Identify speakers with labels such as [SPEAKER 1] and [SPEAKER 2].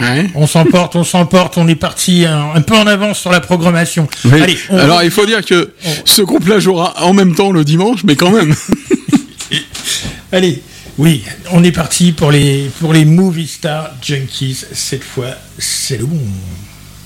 [SPEAKER 1] Ouais.
[SPEAKER 2] On s'emporte, on est parti un peu en avance sur la programmation.
[SPEAKER 1] Oui.
[SPEAKER 2] Allez,
[SPEAKER 1] Alors, il faut dire que ce groupe-là jouera en même temps le dimanche, mais quand même.
[SPEAKER 2] Allez, oui, on est parti pour les Movie Star Junkies. Cette fois, c'est le bon.